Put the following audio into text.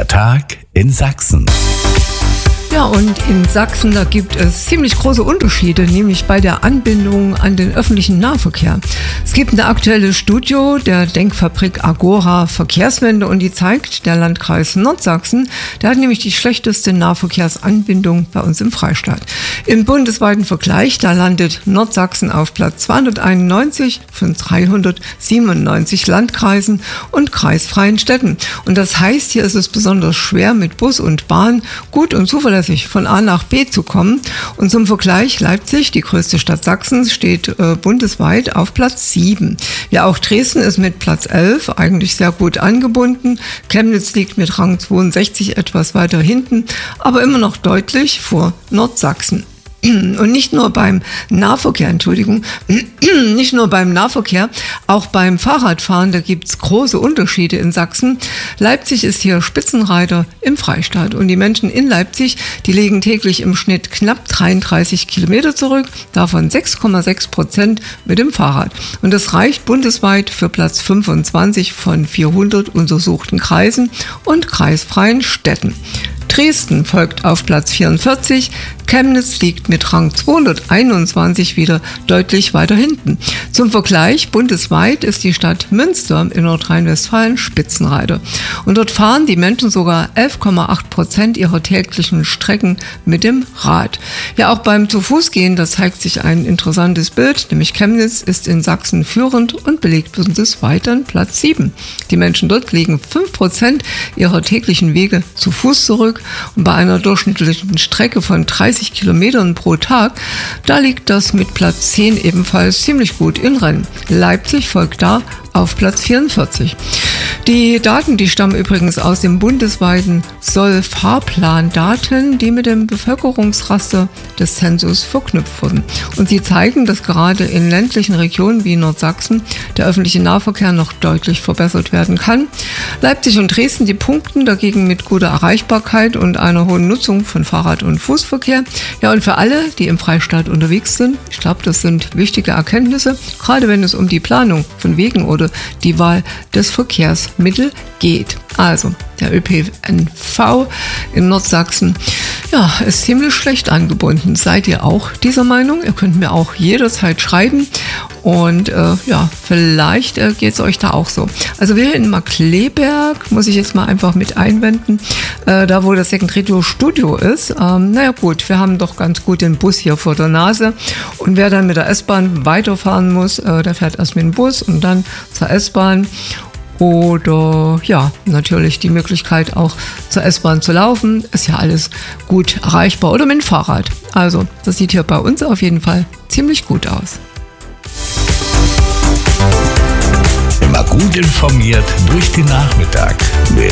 Der Tag in Sachsen. Ja, und in Sachsen, da gibt es ziemlich große Unterschiede, nämlich bei der Anbindung an den öffentlichen Nahverkehr. Es gibt eine aktuelle Studie der Denkfabrik Agora Verkehrswende und die zeigt, der Landkreis Nordsachsen, der hat nämlich die schlechteste Nahverkehrsanbindung bei uns im Freistaat. Im bundesweiten Vergleich, da landet Nordsachsen auf Platz 291 von 397 Landkreisen und kreisfreien Städten. Und das heißt, hier ist es besonders schwer, mit Bus und Bahn gut und zuverlässig von A nach B zu kommen. Und zum Vergleich, Leipzig, die größte Stadt Sachsens, steht bundesweit auf Platz 7. Ja, auch Dresden ist mit Platz 11 eigentlich sehr gut angebunden. Chemnitz liegt mit Rang 62 etwas weiter hinten, aber immer noch deutlich vor Nordsachsen. Und nicht nur beim Nahverkehr, auch beim Fahrradfahren, da gibt's große Unterschiede in Sachsen. Leipzig ist hier Spitzenreiter im Freistaat und die Menschen in Leipzig, die legen täglich im Schnitt knapp 33 Kilometer zurück, davon 6,6% mit dem Fahrrad. Und das reicht bundesweit für Platz 25 von 400 untersuchten Kreisen und kreisfreien Städten. Dresden folgt auf Platz 44, Chemnitz liegt mit Rang 221 wieder deutlich weiter hinten. Zum Vergleich, bundesweit ist die Stadt Münster in Nordrhein-Westfalen Spitzenreiter. Und dort fahren die Menschen sogar 11,8% ihrer täglichen Strecken mit dem Rad. Ja, auch beim Zu-Fuß-Gehen, da zeigt sich ein interessantes Bild, nämlich Chemnitz ist in Sachsen führend und belegt bundesweit an Platz 7. Die Menschen dort legen 5% ihrer täglichen Wege zu Fuß zurück. Und bei einer durchschnittlichen Strecke von 30 Kilometern pro Tag, da liegt das mit Platz 10 ebenfalls ziemlich gut in Rennen. Leipzig folgt da auf Platz 44. Die Daten, die stammen übrigens aus dem bundesweiten Soll-Fahrplan-Daten, die mit dem Bevölkerungsraster des Zensus verknüpft wurden. Und sie zeigen, dass gerade in ländlichen Regionen wie Nordsachsen der öffentliche Nahverkehr noch deutlich verbessert werden kann. Leipzig und Dresden, die punkten dagegen mit guter Erreichbarkeit und einer hohen Nutzung von Fahrrad- und Fußverkehr. Ja, und für alle, die im Freistaat unterwegs sind, ich glaube, das sind wichtige Erkenntnisse, gerade wenn es um die Planung von Wegen oder die Wahl des Verkehrsmittels geht. Also, der ÖPNV in Nordsachsen, ja, ist ziemlich schlecht angebunden. Seid ihr auch dieser Meinung? Ihr könnt mir auch jederzeit schreiben und ja, vielleicht geht es euch da auch so. Also wir in Markkleeberg, muss ich jetzt mal einfach mit einwenden, da wo das Second Radio Studio ist, naja gut, wir haben doch ganz gut den Bus hier vor der Nase und wer dann mit der S-Bahn weiterfahren muss, der fährt erst mit dem Bus und dann zur S-Bahn. Oder ja, natürlich die Möglichkeit auch zur S-Bahn zu laufen, ist ja alles gut erreichbar oder mit dem Fahrrad. Also das sieht hier bei uns auf jeden Fall ziemlich gut aus. Immer gut informiert durch den Nachmittag mit